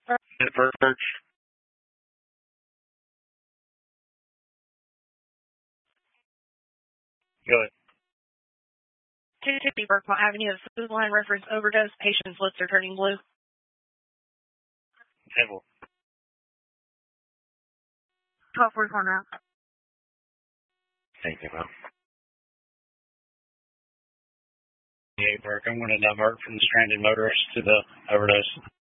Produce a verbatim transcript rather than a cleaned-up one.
Church. Go ahead. two fifty Burkeville Avenue of food line reference overdose. Patient's lips are turning blue. Table. twelve forty-four now. Thank you, ma'am. Yeah, Burke, I'm going to divert from the stranded motorist to the overdose.